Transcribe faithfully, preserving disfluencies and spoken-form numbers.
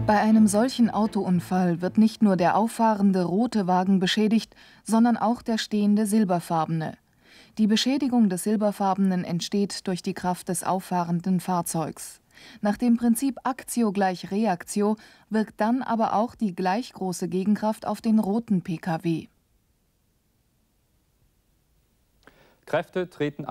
Bei einem solchen Autounfall wird nicht nur der auffahrende rote Wagen beschädigt, sondern auch der stehende silberfarbene. Die Beschädigung des silberfarbenen entsteht durch die Kraft des auffahrenden Fahrzeugs. Nach dem Prinzip Actio gleich Reactio wirkt dann aber auch die gleich große Gegenkraft auf den roten Pkw. Kräfte treten